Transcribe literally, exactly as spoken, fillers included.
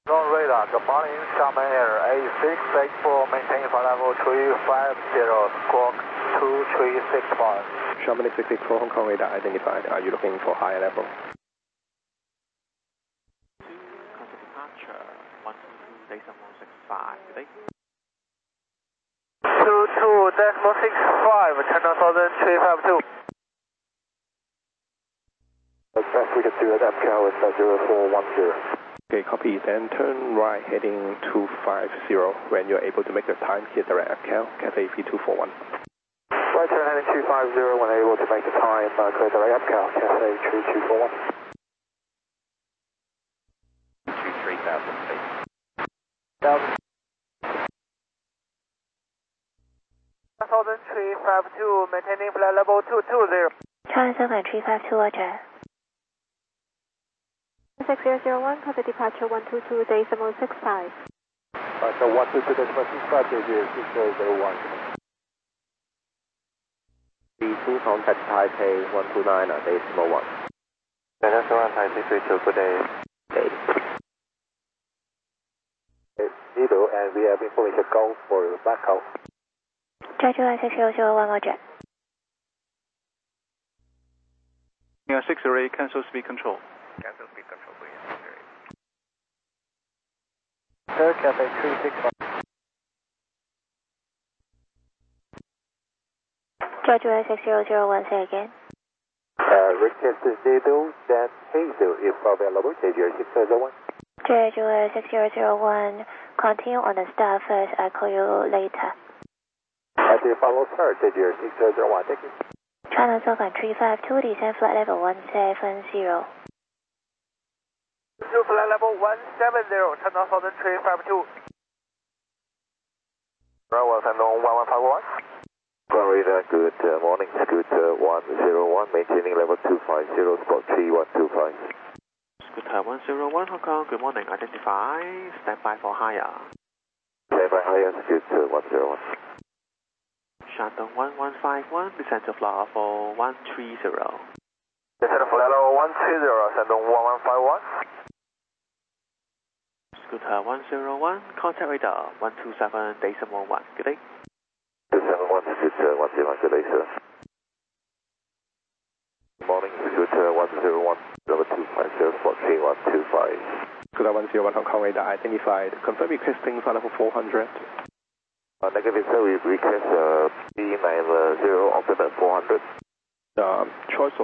Wrong radar, good morning, Xiamen Air, A six eight four, maintain flight level three five zero, squawk two three six five. Xiamen six eight four, Hong Kong radar identified. Are you looking for higher level? Contact departure, one two two decimal six five, good day. two two decimal six five, ten thousand three five two. That's best we can do at M C A L is at zero four one zero. Okay, copy. Then turn right heading two five zero. When you're able to make the time, hit direct M C A L, Cathay V two four one. Right turn heading two five zero when able to make the time, uh, clear direct M C A L, Cathay three two four one. two three thousand feet. ten thousand three five two, maintaining flight level two two zero. China Southern three five two, Roger. six zero zero one, contact departure one two two decimal six five. Right, so one two two decimal six five, J G six zero zero one. B two contact Taipei one two nine decimal one. China Southern Taipei three two, good day. Okay. Zero, and we have information go for back out. Jaguar six zero zero one, Roger. Yeah, six zero eight, cancel speed control. Cancel speed control, please. Sir, Cathay three six five. Jaguar six zero zero one, say again. Uh, request zero, then Hazel if available, J G six zero zero one. Jaguar six zero zero one, continue on the start first, I'll call you later. As you follow, sir, J G six zero zero one, thank you. China Southern three five two, descend flight level one seven zero. To flight level one seven zero, ten thousand three five two. Runway Shandong one one five one. Ground radar, good uh, morning, Scooter one zero one, maintaining level two five zero, spot three one two five. Scooter one zero one, Hong Kong, good morning, identify, stand by for higher. Stand by higher, Scooter one zero one. Shandong one one five one, descend to flight level one three zero. Descend to flight level one three zero, Shandong one one five one. Scooter one zero one, contact radar one two seven decimal one, good day. two seven one, Scooter one zero one, good day, sir. Good morning, Scooter one zero one, level two five zero, spot three one two five. Scooter one zero one, Hong Kong radar identified. Confirm requesting flight level four hundred. Uh, negative, sir, we request uh, B nine zero, alternate four hundred. Um, choice of